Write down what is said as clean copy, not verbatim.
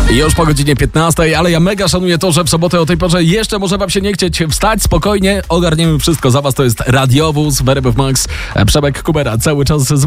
Już po godzinie 15, ale ja mega szanuję to, że w sobotę o tej porze jeszcze może wam się nie chcieć wstać. Spokojnie, ogarniemy wszystko za was. To jest Radiowóz w RMF Max. Przemek Kubera cały czas z